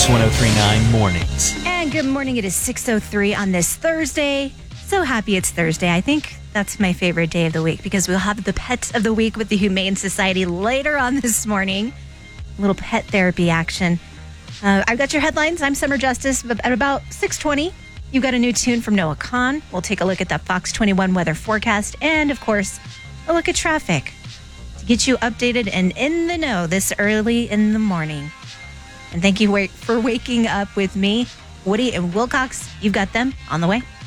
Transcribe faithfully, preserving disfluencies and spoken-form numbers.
Fox one oh three point nine Mornings. And good morning. It is six oh three on this Thursday. So happy it's Thursday. I think that's my favorite day of the week because we'll have the pet of the week with the Humane Society later on this morning. A little pet therapy action. Uh, I've got your headlines. I'm Summer Justice. At about six twenty, you got a new tune from Noah Kahn. We'll take a look at that Fox twenty-one weather forecast and, of course, a look at traffic to get you updated and in the know this early in the morning. And thank you for waking up with me, Woody and Wilcox. You've got them on the way.